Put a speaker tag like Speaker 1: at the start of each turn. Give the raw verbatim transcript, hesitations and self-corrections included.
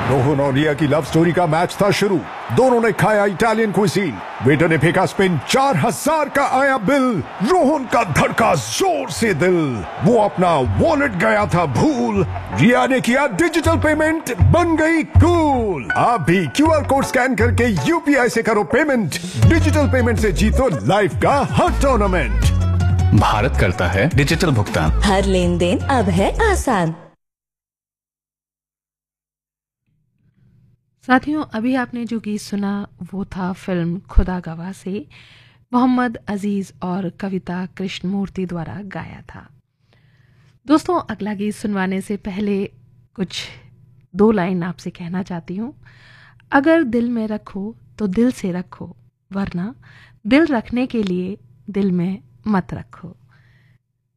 Speaker 1: रोहन और रिया की love story का मैच था शुरू। दोनों ने खाया इटालियन क्विजीन। वेटर ने फेंका स्पिन, चार हजार का आया बिल। रोहन का धड़का जोर से दिल, वो अपना वॉलेट गया था भूल। रिया ने किया डिजिटल पेमेंट, बन गई कूल। आप भी क्यूआर कोड स्कैन करके यूपीआई से करो पेमेंट। डिजिटल पेमेंट से जीतो लाइफ का हर टूर्नामेंट।
Speaker 2: भारत करता है डिजिटल भुगतान।
Speaker 3: हर लेन देन अब है आसान।
Speaker 4: साथियों, अभी आपने जो गीत सुना वो था फिल्म खुदा गवाह से मोहम्मद अजीज और कविता कृष्णमूर्ति द्वारा गाया था। दोस्तों, अगला गीत सुनवाने से पहले कुछ दो लाइन आपसे कहना चाहती हूँ। अगर दिल में रखो तो दिल से रखो, वरना दिल रखने के लिए दिल में मत रखो।